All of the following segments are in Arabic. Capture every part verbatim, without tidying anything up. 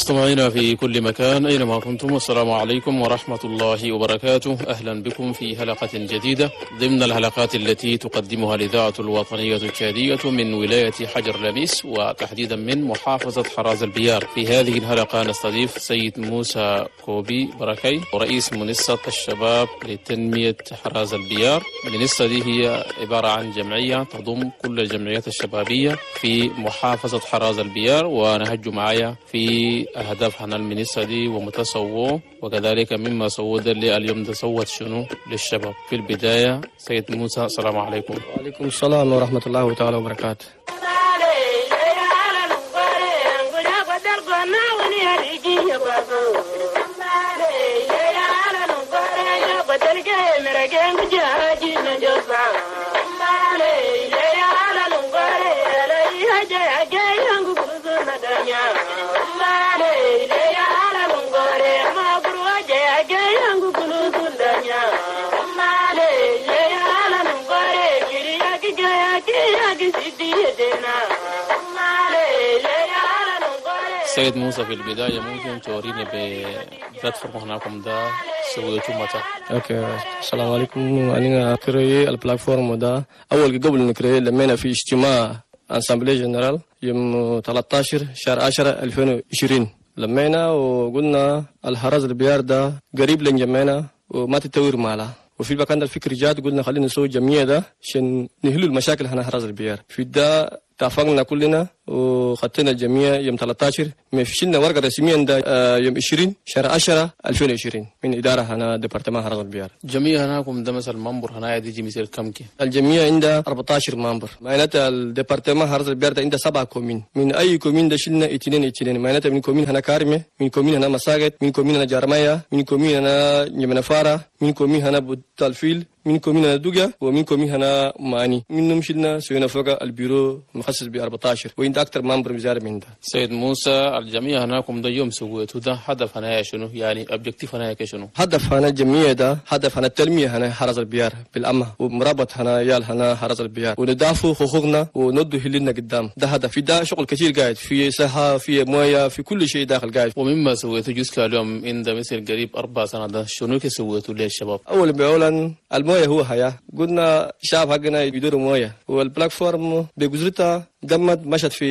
مستمعينا في كل مكان أينما كنتم، السلام عليكم ورحمة الله وبركاته. أهلا بكم في حلقة جديدة ضمن الحلقات التي تقدمها الإذاعة الوطنية التشادية من ولاية حجر لميس وتحديدا من محافظة حراز البيار. في هذه الحلقة نستضيف سيد موسى كوبي بركي رئيس منصة الشباب لتنمية حراز البيار. المنصة دي هي عبارة عن جمعية تضم كل الجمعيات الشبابية في محافظة حراز البيار، ونهج معايا في أهداف عن المنصة دي ومتسوه وكذلك مما سوود لي اليوم تسوت شنو للشباب. في البداية سيد موسى السلام عليكم. وعليكم السلام ورحمة الله تعالى وبركاته. سيد موسى، في البداية ممكن توريني ببلاتفورم هناكم ده سويتوا متى؟ اوكي، السلام عليكم. أنا كري البلاتفورم ده أول قبل نكري لمينا في اجتماع أنسامبلي جنرال يوم ثلاثة عشر شهر عشرة ألفين وعشرين. لمينا وقلنا الحراز البيار ده قريب لنجمعنا وما تتوير ماله، وفي المكان ده الفكر جات قلنا خلينا نسوي جمعية ده عشان نحلوا المشاكل هنا حراز البيار. في ده اتفقنا كلنا وخدتنا الجمعية يوم ثلاثة عشر، مفشلنا ورقة رسميا ده آه يوم عشرين شهر عشرة ألفين وعشرين من إدارة هنا ديبارتمان حراز البيار. الجمعية هناكم ده مثلا منبر هنا يجي مثل كم كي؟ الجمعية عندها أربعة عشر منبر، معناتها الديبارتمان حراز البيار ده عنده سبعة كومين، من أي كومين ده شلنا اثنين اثنين، معناتها من كومين هنا كارمة، من كومين هنا مساقط، من كومين هنا جارمايا، من كومين هنا نمنفارة، من كومين هنا بوتالفيل، من كومين هنا دوغا، ومن كومين هنا ماني. منهم شلنا سوينا فوق البيرو مخصص ب أربعة عشر، وعند أكثر منبر مزار من ده. سيد موسى، الجمعية هناكم ده يوم سويتوا ده هدف هنا شنو؟ يعني أوبجيكتيف هنا شنو؟ هدف هنا الجمعية ده هدف هنا التنمية هنا حراز البيار بالأمة، ومرابط هنا يال هنا حراز البيار، وندافع حقوقنا وندو هلنا قدام. ده هدف. في ده شغل كثير قاعد، في صحة، في موية، في كل شيء داخل قاعد. ومما سويتوا جزء اليوم عند مثل قريب أربع سنوات ده شنو كسويتوا للشباب؟ أول بأولا الموية هو حياة، قلنا شعب حقنا يدوروا موية، والبلاتفورم بجزرتها قمت مشت في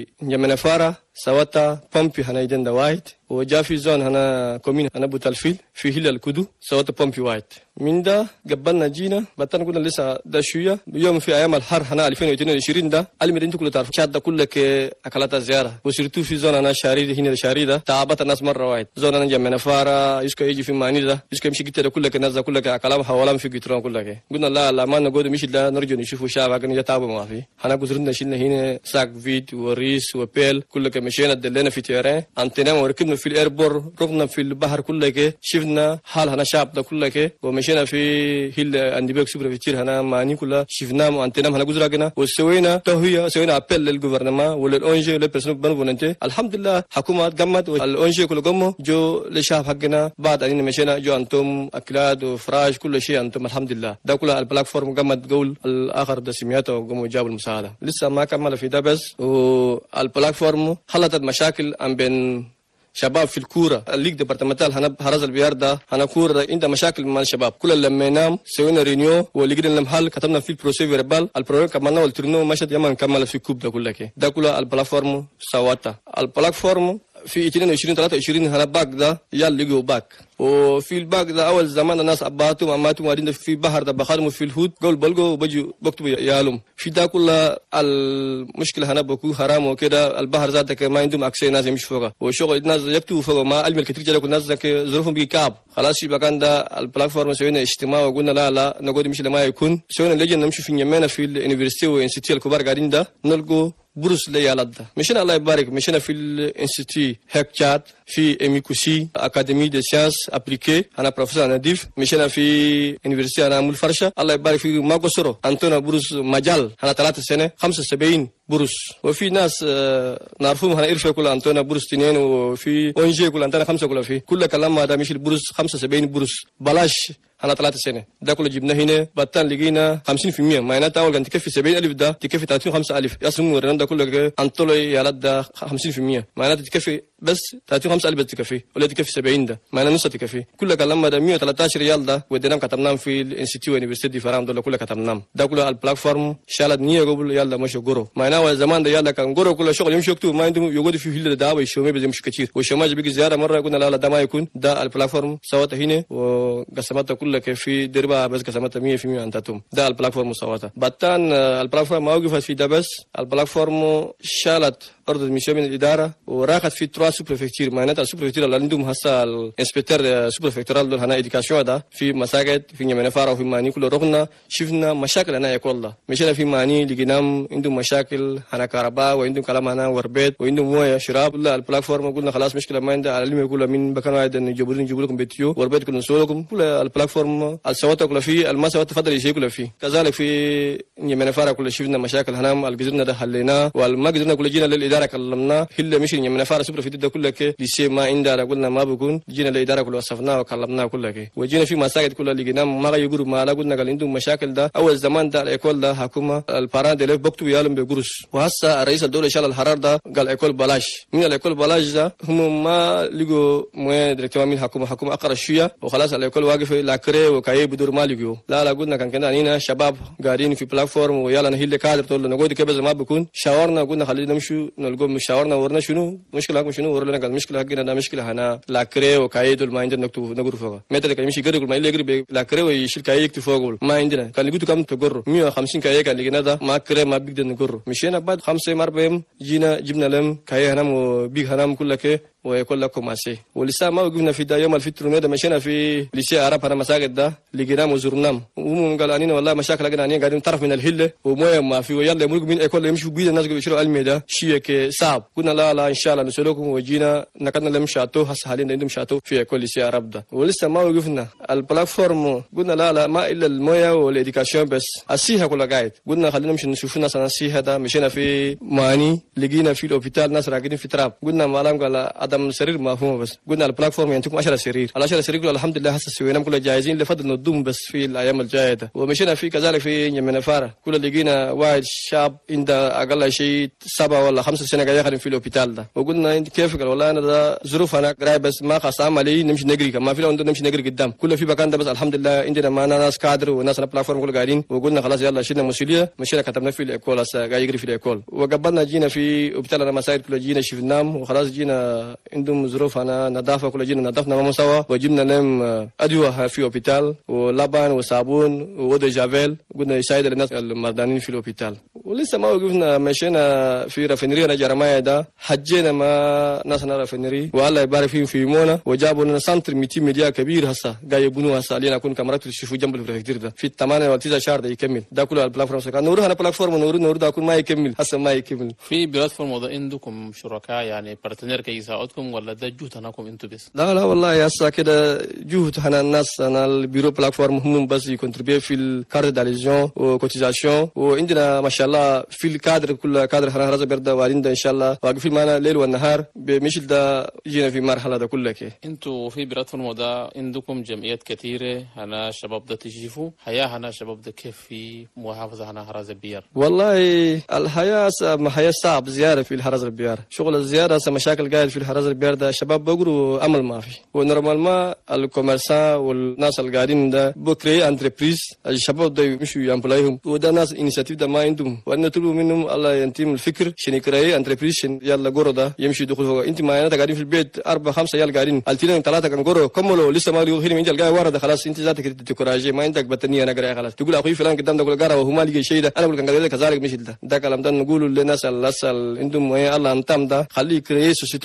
نمنفارة سواتا بومبي هنا يدين وايد، وجا في زون هنا كومين هنا بوتالفيل في هيل الكدو سواتا بومبي وايد. من ده قبلنا جينا بطلنا قلنا لسه ده شويه يوم في ايام الحر هنا ألفين واثنين وعشرين ده المدينه كلها تعرف شاد ده كله اكلات زياره، وسيرتو في زون هنا شاريد هنا شاريد ده تعبت الناس مره وايد. زون هنا جمنفارة يسكو يجي في ماني ده يسكو يمشي كده كله الناس ده كله كلام حوالين في قطران كله. قلنا لا لا ما نقعد مشي ده نرجع نشوفوا شعب حقنا يتعبوا ما في. هنا جزرنا شلنا هنا ساق فيت وريس وبيل كله مشينا دلنا في تيران انتنا وركبنا في الايربور، ركبنا في البحر كله كده، شفنا حال هنا شعب ده كله كده، ومشينا في هيل اندبيك سوبر فيتير هنا ماني كلها شفنا انتنا هنا جزرنا وسوينا توهيه، سوينا ابل للجوفرنمان وللأونجي وللبرسونال بنفولنتي. الحمد لله حكومه قامت والأونجي كله قاموا جو للشعب حقنا بعد ان مشينا جو انتم اكلات وفراش كل شيء انتم الحمد لله. ده كله البلاتفورم قامت قول الاخر ده سمياته وقاموا جابوا المساعده. لسه ما كمل في ده بس، والبلاتفورم خلطت مشاكل عن بين شباب في الكوره الليج ديبارتمنتال هنا حراز البيار ده هنا كوره عنده مشاكل مع الشباب. كل لما نام سوينا رينيو ولقينا المحل كتبنا في البروسي فيربال البروجرام كملنا والترنو مشت يما نكمل في كوب ده كله كده. ده كله البلاتفورم سواتا. البلاتفورم في اثنين وعشرين ثلاثة وعشرين هنا باك ده يال لقوا باك، وفي الباك ده اول زمان الناس اباتهم اماتهم وادين في بحر ده بخدموا في الهود قول بلقوا وبجوا بكتبوا يالهم. في ده كله المشكله هنا بكو حرام وكده. البحر ذاته ما عندهم اكسي ناس يمشي فوقه، والشغل الناس يكتبوا فوقه ما علم الكتير جدا الناس ظروفهم بيكعب. خلاص في مكان ده البلاتفورم سوينا اجتماع وقلنا لا لا نقعد مش لما يكون سوينا لجنه نمشي في نيمنا في اليونيفرسيتي وانستيتي الكبار قاعدين ده نلقوا بروس ليالات ده. مشينا الله يبارك مشينا في الانستيتي هيك تشات في اميكوسي اكاديمي دي سيانس ابليكي انا بروفيسور ناديف. مشينا في يونيفرسيتي انا مول فرشه الله يبارك في ما قصروا انتونا بروس مجال انا ثلاث سنه خمسة وسبعين بروس، وفي ناس نعرفهم هنا إرفع كل أنتونا بروس تنين، وفي أونجي كل أنتونا خمسة كل في كل كلام هذا مش البروس خمسة سبعين بروس بلاش أنا ثلاثة سنة ده كله جبنا هنا بطل لقينا خمسين في المية معناته أول كان تكفي سبعين ألف ده تكفي ثلاثين وخمسة ألف يسمو الرنان ده كله أنطلي يا لد ده خمسين في المية معناته تكفي بس ثلاثين وخمسة ألف بس تكفي ولا تكفي سبعين ده معناه نص تكفي كل كلام ده مية وثلاثة عشر ريال ده ودينام كتبناه في الانستيتيو يونيفرسيتي فرام ده كله كتبناه ده كله البلاتفورم شالت نية قبل يلا مش جورو معناه زمان ده يلا كان جورو كل شغل يمشي يكتب ما عندهم يقعد في هيل ده ويشومي بس يمشي كتير والشماج بيجي زيارة مرة قلنا لا لا ده ما يكون ده البلاتفورم سوته هنا وقسمتها كلها كفي دربا بس قسمتها مية في مية أنتم ده البلاتفورم سوته بطان البلاتفورم ما وقفت في ده بس البلاتفورم شالت أرض الميسيون من الإدارة وراحت في تروا سوبرفكتير معناتها السوبرفكتير اللي عندهم هسه الانسبكتور سوبرفكتورال دول هنا إديكاسيون ده في مساجد في نيمنفارا وفي ماني كله رحنا شفنا مشاكل هنا يقول الله مشينا في ماني لقيناهم عندهم مشاكل هنا كهرباء وعندهم كلام هنا وربيت وعندهم مويه شراب لا البلاتفورم قلنا خلاص مشكلة ما عندها علم يقول من بكان واحد نجيبوا نجيبوا لكم بيتيو وربيت كنا نسولكم كل البلاتفورم السوات كله فيه المسوات تفضل يشيء كله فيه كذلك في نيمنفارا كله شفنا مشاكل هنا الجزرنا ده حليناه والما قدرنا كل جينا للإدارة كلمنا هلا مش نيمنفارا سوبرفكتور ده كله كي لسه ما عندنا قلنا ما بكون جينا للإدارة كله وصفناه وكلمناه كله كي وجينا في مساجد كله لقينا ما يقولوا ما لا قلنا قال عندهم مشاكل ده أول زمان ده الإيكول ده حكومة الباران ده بكتب يالهم بقروش وهسه رئيس الدولة شال الحرار ده قال إيكول بلاش من الإيكول بلاش ده هم ما لقوا مويه دكتور من حكومة حكومة أقرأ شوية وخلاص الإيكول واقف لاكري وكاي بدور ما لقوا لا لا قلنا كان كنا هنا شباب قاعدين في بلاتفورم ويلا نهيل كادر تقول نقول كيف ما بكون شاورنا قلنا خلينا نمشي نلقوا مش شاورنا ورنا شنو مشكلة حقنا شنو ورنا قال مشكلة حقنا ده مشكلة هنا لاكري وكاي دول ما عندنا نكتب نقول فوق متى كان يمشي يقرب ما يقرب لاكري ويشيل كاي يكتب فوق ما عندنا كان لقيتوا كم تقروا مية وخمسين كاي كان لقينا ده ما كري ما بيقدر نقروا مشينا بعد خمسة مربهم جينا جبنا لهم كاي هنام وبيج هنام كله كي ويقول لكم ماشي ولسه ما وقفنا في ده يوم الفطر ده مشينا في ليسي عرب هنا مساجد ده لقيناه وزرناه وهم قال اني والله مشاكل لقينا اني قاعدين طرف من الهله ومويه ما في ويلا يمرق من يقول يمشوا بيد الناس يشيلوا علمي ده شيء صعب قلنا لا لا ان شاء الله نسلكم وجينا نكدنا لهم شاتو هسه حاليا عندهم شاتو في كل ليسي عرب ده ولسه ما وقفنا البلاتفورم قلنا لا لا ما الا المويه والاديوكاسيون بس السيها كلها قاعد قلنا خلينا نمشي نشوف الناس السيها ده مشينا في ماني لقينا في الاوبيتال ناس راقدين في تراب قلنا ما لهم قال عدم سرير مفهوم بس قلنا البلاتفورم ينتجكم عشرة سرير على عشرة سرير الحمد لله هسه سويناهم كلها جاهزين لفضل ندوم بس في الايام الجايه ده ومشينا في كذلك في نيمنفارا كل لقينا واحد شاب عنده اقل شيء سبعة ولا خمسة سنين قاعد يخدم في الاوبيتال ده وقلنا انت كيف قال والله انا ده ظروف انا قرايب بس ما خاص عملي نمشي نجري ما في لو نمشي نجري قدام كله في مكان ده بس الحمد لله عندنا معنا ناس كادر وناس البلاتفورم كله قاعدين وقلنا خلاص يلا شلنا مسؤوليه مشينا كتبنا في الايكول هسه قاعد يجري في الايكول وقبلنا جينا في اوبيتال المساجد كله جينا شفناهم وخلاص جينا عندهم ظروف انا نظافه كل جينا نظفنا ما سوا وجبنا لهم ادويه في اوبيتال ولبن وصابون وودو جافيل قلنا يساعد الناس المرضانين في الاوبيتال ولسه ما وقفنا مشينا في رافينري انا جرمايا ده حجينا ما ناسنا رافينري والله يبارك فيهم في مونا وجابوا لنا سنتر مئتين مليار كبير هسه قاعد يبنوه هسه علينا كون كاميرات تشوفوا جنب البريفكتير ده في ثمانية ولا تسعة شهر ده يكمل ده كله البلاتفورم كان نور هنا بلاتفورم نور نور ده كون ما يكمل هسه ما يكمل في بلاتفورم وده عندكم شركاء يعني بارتنير كي يساعدكم ولا ده جهد هناكم انتم بس؟ لا لا والله هسه كده جهد هنا الناس انا البيرو بلاتفورم هم بس يكونتريبيو في الكارت داليزيون وكوتيزاسيون وعندنا ما شاء الله في الكادر كل كادر هنا رزق برده وعندنا ان شاء الله واقفين معنا ليل والنهار بمثل ده جينا في مرحله ده كلها كده. انتوا في بلاتفورم ده عندكم جمعيات كثيره هنا شباب ده تشوفوا حياه هنا شباب ده كيف في محافظه هنا هراز البيار؟ والله الحياه ما حياه صعب زياره في الهراز البيار شغل الزياره مشاكل قاعد في الهراز البيار ده شباب بقروا امل ما في ونورمال ما الكوميرسان والناس اللي قاعدين ده بكري انتربريز الشباب ده يمشوا يامبلايهم وده ناس انيشيتيف ده ما عندهم وانا طلبوا منهم الله ينتم الفكر عشان يكري انتربريز يلا قروا ده يمشي يدخل فوق انت ما انت قاعدين في البيت اربعه خمسه يلا قاعدين التين ثلاثه كان قروا كملوا لسه ما لقوا هنا من جل قاعد ورا ده خلاص انت ذاتك تكراجي ما عندك بطانيه انا قاعد خلاص تقول اخوي فلان قدام ده قرا وهو ما لقى شيء ده انا بقول كان قاعد كذلك مش ده ده كلام ده نقول للناس اللي عندهم الله انتم ده خليه يكري سوسيتي دول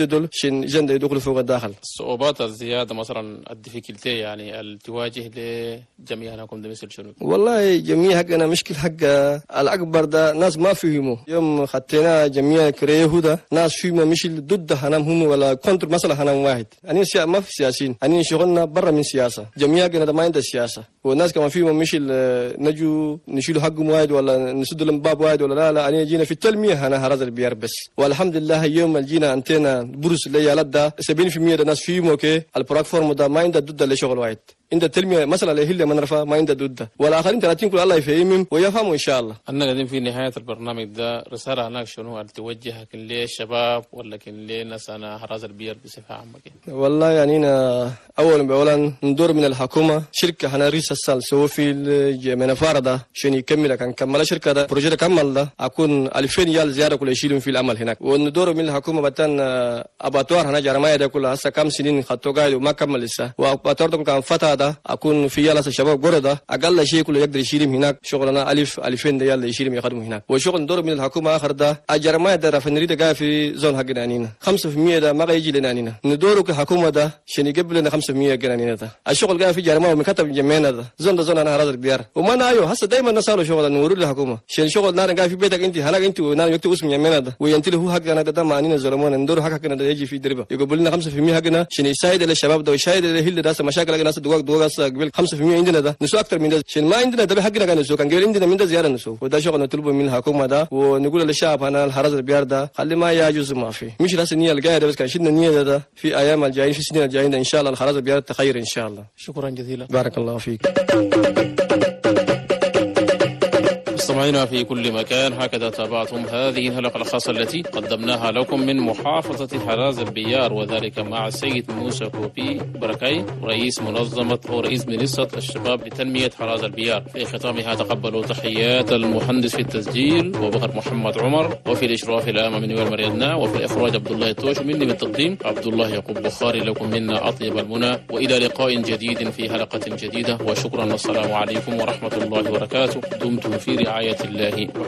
عشان جنده يدخلوا فوق الداخل. الصعوبات الزياده مثلا الديفيكولتي يعني اللي تواجه لجميعكم ده مثل شنو؟ والله جميع حقنا مشكل حق الاكبر ده ناس ما فهموا يوم خدتنا جميع كريهودا ناس فيهم مش ضد هنام هم ولا كونتر مثلا هنام واحد. أنا ما في سياسيين، أنا شغلنا برا من سياسة، جميع حقنا ما عندنا سياسة، والناس كمان فيهم مش نجوا نشيلوا حقهم واحد ولا نسد لهم باب واحد ولا لا لا. أنا جينا في التلمية هنا هرز البيار بس، والحمد لله يوم الجينا أنتنا بروس اللي يالدا سبعين في المية الناس فيهم أوكي البلاطفورم ده ما عنده ضد لشغل واحد. عند التلمية مثلا اللي من رفا ما عنده ضد والآخرين ثلاثين كل الله يفهمهم ويفهموا إن شاء الله. أنا قاعدين في نهاية البرنامج ده رسالة هناك شنو توجهها كن ليه الشباب ولا كن ليه ناس أنا هراز البيار بصفة عامة كده؟ والله يعني أنا أولا بأولا ندور من الحكومة شركة هنا ريس السال سووا في المنافارة ده عشان يكمل كان كمل شركة ده بروجيت كمل ده أكون ألفين ريال زيادة كل يشيلون في العمل هناك. وندور من الحكومة بتان أباتوار هنا جرماية ده كلها هسه كم سنين خدتوا قاعد وما كمل لسه وأباتوار ده كان فتح ده أكون في يالا الشباب قرده أقل شيء كله يقدر يشيلهم هناك شغلنا ألف ألفين ريال يشيلهم يخدموا هناك. وشغل ندور من الحكومة آخر ده الجرماية ده رفنري ده قاعد في زون حقنا عنينا خمسة في المية ده ما يجي لنا عنينا ندوروا كحكومة ده عشان يقبل لنا خمسة في المية عنينا ده الشغل قاعد في جرماية ومكتب جمعنا ده زون ده زون أنا هراد الديار وما نايو هسه دايما نسأله شغل نوروا للحكومة عشان شغل نار قاعد في بيتك أنت هناك أنت ونار يكتب اسم جمعنا ده وينتله هو حقنا ده ما عنينا زلمون ندوروا حقنا ده يجي في دربة يقبل لنا خمسة في المية حقنا عشان يساعد للشباب ده ويساعد للهيل ده مشاكل الناس دوق دوق قبل خمسة في المية عندنا ده نسوا أكثر من ده عشان ما عندنا ده بحقنا كان نسوا كان قبل عندنا من ده زيادة نسوا وده شغل نطلبه من الحكومة ده ونقول للشعب أنا الحرس البيار ده خلي ما يجوز ما في مش راس النية القاعدة بس كان شدنا النية ده, ده في أيام الجايين في السنين الجايين إن شاء الله الحرس البيار تخير إن شاء الله. شكرا جزيلا. بارك الله فيك. مستمعينا في كل مكان هكذا تابعتم هذه الحلقة الخاصة التي قدمناها لكم من محافظة حراز البيار وذلك مع السيد موسى كوبي بركاي رئيس منظمة أو رئيس منصة الشباب لتنمية حراز البيار. في ختامها تقبلوا تحيات المهندس في التسجيل وبكر محمد عمر وفي الإشراف الأعمى من وير مريدنا وفي الإخراج عبد الله التوش ومني من التقديم عبد الله يعقوب بخاري. لكم منا أطيب المنى وإلى لقاء جديد في حلقة جديدة وشكرا والسلام عليكم ورحمة الله وبركاته. دمتم في رعاية الله